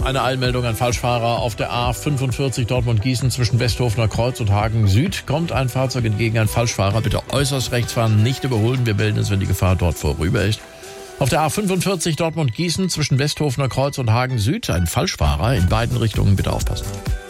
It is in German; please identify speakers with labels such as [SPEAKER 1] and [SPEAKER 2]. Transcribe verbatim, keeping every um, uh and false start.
[SPEAKER 1] Eine Eilmeldung an Falschfahrer auf der A fünfundvierzig Dortmund-Gießen zwischen Westhofener Kreuz und Hagen Süd. Kommt ein Fahrzeug entgegen, ein Falschfahrer. Bitte äußerst rechts fahren, nicht überholen. Wir melden es, wenn die Gefahr dort vorüber ist. Auf der A fünfundvierzig Dortmund-Gießen zwischen Westhofener Kreuz und Hagen Süd ein Falschfahrer. In beiden Richtungen bitte aufpassen.